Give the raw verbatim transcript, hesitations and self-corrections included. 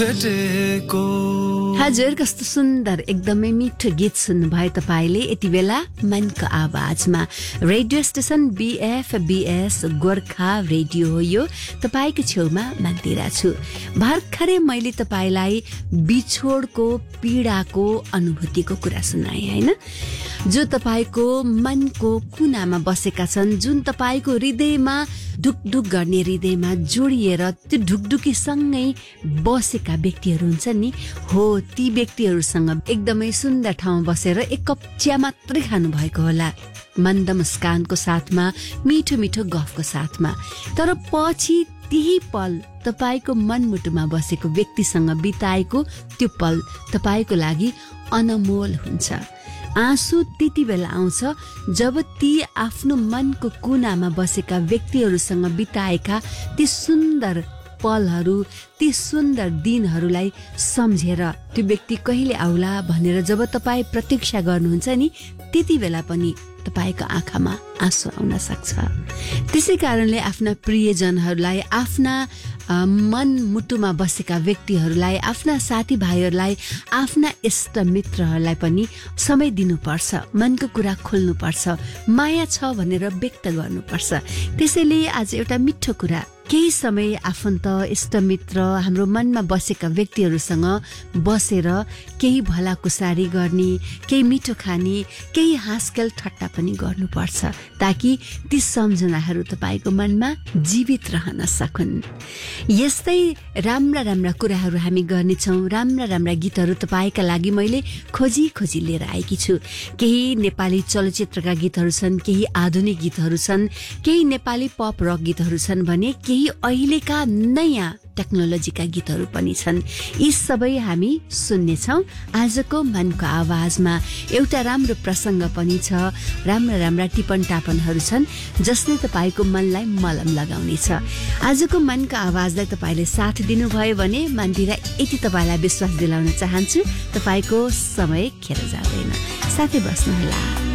हजुर, कस्तो सुन्दर एकदमै मिठो गीत सुन्नुभयो तपाईले यति बेला मनको आवाजमा। रेडियो स्टेशन बीएफबीएस गोर्खा रेडियो हो यो। तपाईको छेउमा मन्दिरा छु। भर्खरै मैले तपाईलाई बिछोडको पीडाको अनुभूतिको कुरा सुनाएँ हैन, जो तपाईको मनको कुनामा बसेका छन्, जुन तपाईको हृदयमा ढुकढुक गर्ने, हृदयमा जोडिएर त्यो ढुकढुकी सँगै बसेका व्यक्तिहरू हुन्छन् नि, हो ती व्यक्तिहरूसँग एकदमै सुन्दर ठाउँमा बसेर एक कप चिया मात्रै खानु भएको होला, मन्द मुस्कानको साथमा, मिठो मिठो गफको साथमा। तर पछि त्यही पल तपाईको मनमुटुमा बसेको व्यक्तिसँग बिताएको त्यो पल तपाईको लागि अनमोल हुन्छ। आँसु त्यति बेला आउँछ जब ती आफ्नो मनको कुनामा बसेका व्यक्तिहरूसँग बिताएका ती सुन्दर पलहरू, ती सुन्दर दिनहरूलाई सम्झेर त्यो व्यक्ति कहिले आउला भनेर जब तपाईँ प्रतीक्षा गर्नुहुन्छ नि, त्यति बेला पनि तपाईको आँखामा आँसु आउन सक्छ। त्यसै कारणले आफ्ना प्रियजनहरूलाई, आफ्ना मन मुटुमा बसेका व्यक्तिहरूलाई, आफ्ना साथीभाइहरूलाई, आफ्ना इष्ट मित्रहरूलाई पनि समय दिनुपर्छ, मनको कुरा खोल्नुपर्छ, माया छ भनेर व्यक्त गर्नुपर्छ। त्यसैले आज एउटा मिठो कुरा, केही समय आफन्त, इष्टमित्र, हाम्रो मनमा बसेका व्यक्तिहरूसँग बसेर केही भलाकुसारी गर्ने, केही मिठो खाने, केही हाँसखेल ठट्टा पनि गर्नुपर्छ, ताकि ती सम्झनाहरू तपाईको मनमा जीवित रहन सकुन्। यस्तै राम्रा राम्रा कुराहरू हामी गर्नेछौँ। राम्रा राम्रा गीतहरू तपाईका लागि मैले खोजी खोजी लिएर आएकी छु। केही नेपाली चलचित्रका गीतहरू छन्, केही आधुनिक गीतहरू छन्, केही नेपाली पप रक गीतहरू छन् भने केही अहिलेका नयाँ टेक्नोलोजीका गीतहरू पनि छन्। यी सबै हामी सुन्नेछौँ आजको मनको आवाजमा। एउटा राम्रो प्रसङ्ग पनि छ, राम्रा राम्रा टिपन टापनहरू छन् जसले तपाईको मनलाई मलम लगाउनेछ। आजको मनको आवाजलाई तपाईले साथ दिनुभयो भने मन्दिरा यति तपाईलाई विश्वास दिलाउन चाहन्छु, तपाईको समय खेर जाँदैन, साथै बस्नुहोला।